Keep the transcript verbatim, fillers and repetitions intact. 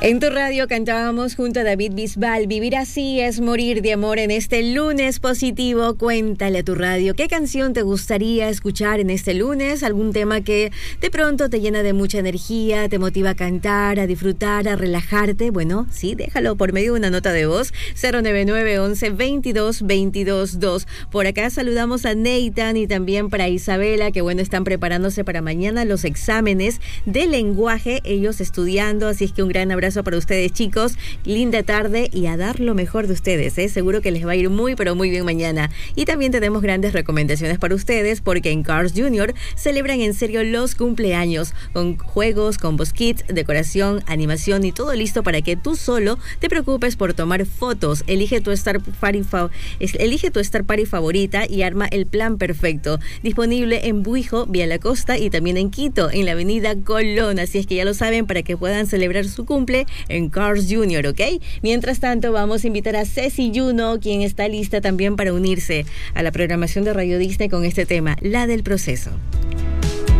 En tu radio cantábamos junto a David Bisbal, Vivir así es morir de amor en este lunes positivo. Cuéntale a tu radio qué canción te gustaría escuchar en este lunes, algún tema que de pronto te llena de mucha energía, te motiva a cantar, a disfrutar, a relajarte. Bueno, sí, déjalo por medio de una nota de voz, cero nueve nueve once veintidós veintidós dos. Por acá saludamos a Nathan y también para Isabela, que bueno, están preparándose para mañana los exámenes de lenguaje, ellos estudiando, así es que un gran abrazo para ustedes, chicos. Linda tarde y a dar lo mejor de ustedes, ¿eh? Seguro que les va a ir muy, pero muy bien mañana. Y también tenemos grandes recomendaciones para ustedes porque en Cars Junior celebran en serio los cumpleaños con juegos, combos kits, decoración, animación y todo listo para que tú solo te preocupes por tomar fotos. Elige tu Star Party, fa- elige tu Star Party favorita y arma el plan perfecto. Disponible en Buijo, Vía La Costa y también en Quito, en la avenida Colón. Así es que ya lo saben, para que puedan celebrar su cumple en Cars Junior, ¿ok? Mientras tanto, vamos a invitar a Ceci Juno, quien está lista también para unirse a la programación de Radio Disney con este tema, la del proceso.